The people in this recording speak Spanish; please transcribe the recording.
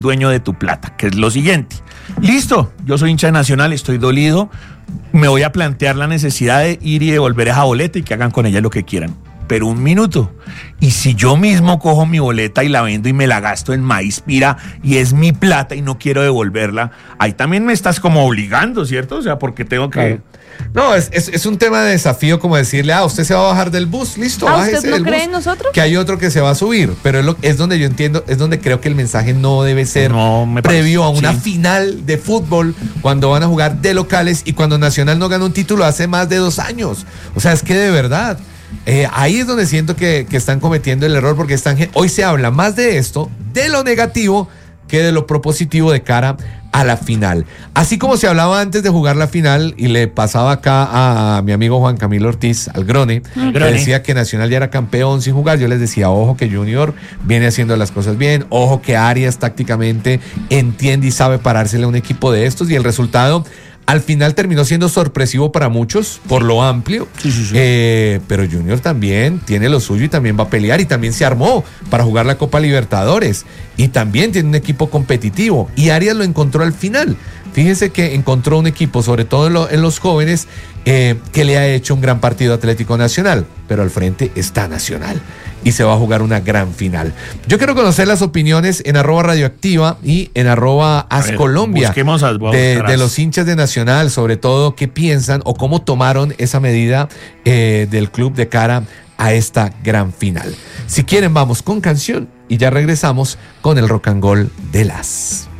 dueño de tu plata, que es lo siguiente. Listo, yo soy hincha de Nacional, estoy dolido, me voy a plantear la necesidad de ir y devolver esa boleta y que hagan con ella lo que quieran. Pero un minuto, y si yo mismo cojo mi boleta y la vendo y me la gasto en maíz pira y es mi plata y no quiero devolverla, ahí también me estás como obligando, ¿cierto? O sea, porque tengo que... Claro. No, es un tema de desafío como decirle, usted se va a bajar del bus, listo, bájese ¿usted no del cree bus, en nosotros? que hay otro que se va a subir, pero es donde yo entiendo, es donde creo que el mensaje no debe ser previo a una final de fútbol, cuando van a jugar de locales y cuando Nacional no gana un título hace más de 2 años. O sea, es que de verdad, ahí es donde siento que están cometiendo el error, porque hoy se habla más de esto, de lo negativo, que de lo propositivo de cara a la final. Así como se hablaba antes de jugar la final, y le pasaba acá a mi amigo Juan Camilo Ortiz, al Grone, que decía que Nacional ya era campeón sin jugar, yo les decía, ojo que Junior viene haciendo las cosas bien, ojo que Arias tácticamente entiende y sabe parársele a un equipo de estos, y el resultado al final terminó siendo sorpresivo para muchos por lo amplio, pero Junior también tiene lo suyo y también va a pelear, y también se armó para jugar la Copa Libertadores y también tiene un equipo competitivo, y Arias lo encontró al final. Fíjense que encontró un equipo, sobre todo en los jóvenes, que le ha hecho un gran partido Atlético Nacional, pero al frente está Nacional y se va a jugar una gran final. Yo quiero conocer las opiniones en @radioactiva y en @ascolombia de los hinchas de Nacional, sobre todo qué piensan o cómo tomaron esa medida del club de cara a esta gran final. Si quieren, vamos con canción y ya regresamos con el Rock and Roll de las...